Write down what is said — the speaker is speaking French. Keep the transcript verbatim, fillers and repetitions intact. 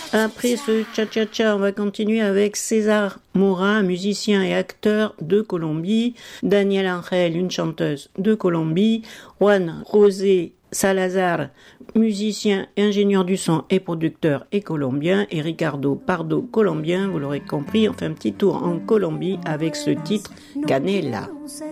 Après ce cha-cha-cha, on va continuer avec César Morin, musicien et acteur de Colombie, Daniel Angel, une chanteuse de Colombie, Juan José Salazar, musicien, ingénieur du son et producteur et colombien, et Ricardo Pardo, colombien, vous l'aurez compris, on fait un petit tour en Colombie avec ce titre Canela.